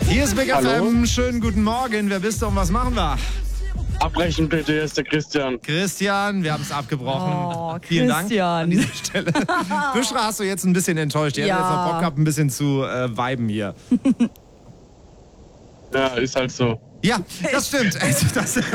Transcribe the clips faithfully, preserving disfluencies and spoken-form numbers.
Hier ist Big F Hallo? M. Schönen guten Morgen. Wer bist du und was machen wir? Abbrechen bitte, hier ist der Christian. Christian, wir haben es abgebrochen. Oh, Vielen Dank Christian. an dieser Stelle. Büschra, hast du jetzt ein bisschen enttäuscht. Ich hätte Ja. jetzt noch Bock gehabt, ein bisschen zu äh, viben hier. Ja, ist halt so. Ja, das stimmt. Also, das So ist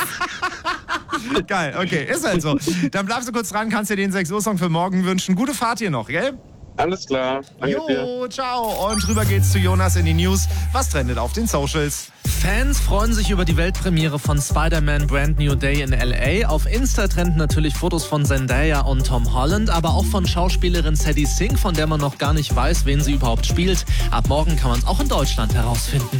es. Geil, okay, ist halt so. Dann bleibst du kurz dran, kannst dir den sechs Uhr Song für morgen wünschen. Gute Fahrt hier noch, gell? Alles klar. Danke dir. Jo, ciao. Und rüber geht's zu Jonas in die News. Was trendet auf den Socials? Fans freuen sich über die Weltpremiere von Spider-Man Brand New Day in L A. Auf Insta trenden natürlich Fotos von Zendaya und Tom Holland, aber auch von Schauspielerin Sadie Sink, von der man noch gar nicht weiß, wen sie überhaupt spielt. Ab morgen kann man es auch in Deutschland herausfinden.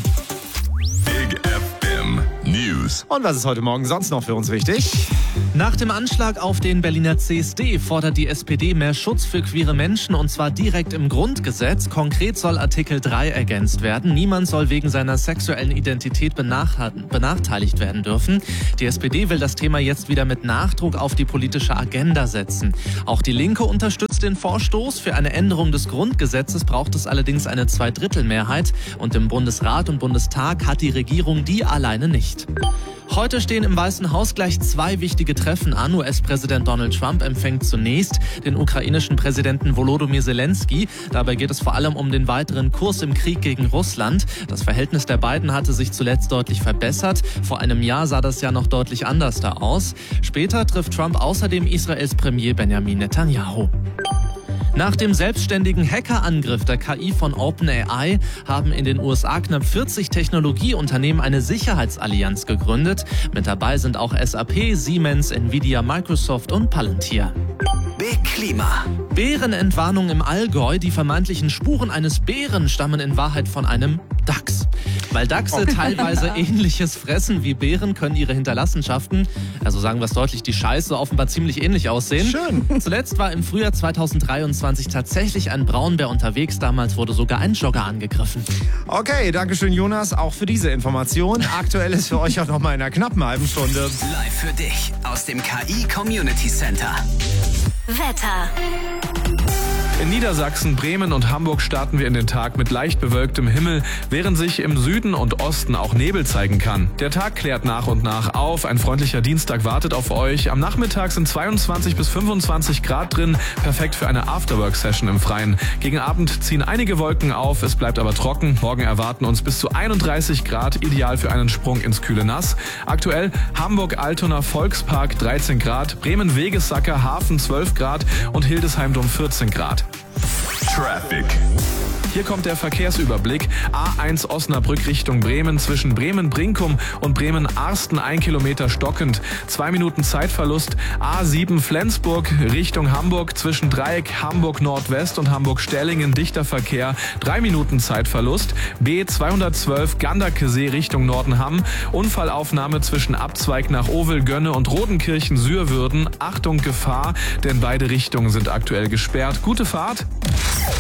Big F M News. Und was ist heute Morgen sonst noch für uns wichtig? Nach dem Anschlag auf den Berliner C S D fordert die S P D mehr Schutz für queere Menschen, und zwar direkt im Grundgesetz. Konkret soll Artikel drei ergänzt werden. Niemand soll wegen seiner sexuellen Identität benachteiligt werden dürfen. Die S P D will das Thema jetzt wieder mit Nachdruck auf die politische Agenda setzen. Auch die Linke unterstützt den Vorstoß. Für eine Änderung des Grundgesetzes braucht es allerdings eine Zweidrittelmehrheit. Und im Bundesrat und Bundestag hat die Regierung die alleine nicht. Heute stehen im Weißen Haus gleich zwei wichtige Treffen an. U S-Präsident Donald Trump empfängt zunächst den ukrainischen Präsidenten Volodymyr Zelensky. Dabei geht es vor allem um den weiteren Kurs im Krieg gegen Russland. Das Verhältnis der beiden hatte sich zuletzt deutlich verbessert. Vor einem Jahr sah das ja noch deutlich anders da aus. Später trifft Trump außerdem Israels Premier Benjamin Netanyahu. Nach dem selbstständigen Hackerangriff der K I von OpenAI haben in den U S A knapp vierzig Technologieunternehmen eine Sicherheitsallianz gegründet. Mit dabei sind auch S A P, Siemens, Nvidia, Microsoft und Palantir. Big Klima. Bärenentwarnung im Allgäu. Die vermeintlichen Spuren eines Bären stammen in Wahrheit von einem Dachs. Weil Dachse teilweise Ähnliches fressen wie Bären, können ihre Hinterlassenschaften, also sagen wir es deutlich, die Scheiße, offenbar ziemlich ähnlich aussehen. Schön. Zuletzt war im Frühjahr zweitausenddreiundzwanzig tatsächlich ein Braunbär unterwegs. Damals wurde sogar ein Jogger angegriffen. Okay, dankeschön Jonas, auch für diese Information. Aktuell ist für euch auch noch mal in einer knappen halben Stunde. Live für dich aus dem K I Community Center. Wetter. In Niedersachsen, Bremen und Hamburg starten wir in den Tag mit leicht bewölktem Himmel, während sich im Süden und Osten auch Nebel zeigen kann. Der Tag klärt nach und nach auf. Ein freundlicher Dienstag wartet auf euch. Am Nachmittag sind zweiundzwanzig bis fünfundzwanzig Grad drin. Perfekt für eine Afterwork-Session im Freien. Gegen Abend ziehen einige Wolken auf, es bleibt aber trocken. Morgen erwarten uns bis zu einunddreißig Grad, ideal für einen Sprung ins kühle Nass. Aktuell Hamburg-Altona Volkspark dreizehn Grad, Bremen-Wegesacker Hafen zwölf Grad und Hildesheim-Dom vierzehn Grad. Traffic. Hier kommt der Verkehrsüberblick. A eins Osnabrück Richtung Bremen, zwischen Bremen-Brinkum und Bremen-Arsten ein Kilometer stockend. Zwei Minuten Zeitverlust. A sieben Flensburg Richtung Hamburg, zwischen Dreieck Hamburg Nordwest und Hamburg-Stellingen dichter Verkehr. Drei Minuten Zeitverlust. B zweihundertzwölf Ganderkesee Richtung Nordenham. Unfallaufnahme zwischen Abzweig nach Ovel-Gönne und Rodenkirchen-Sürwürden. Achtung Gefahr, denn beide Richtungen sind aktuell gesperrt. Gute Fahrt.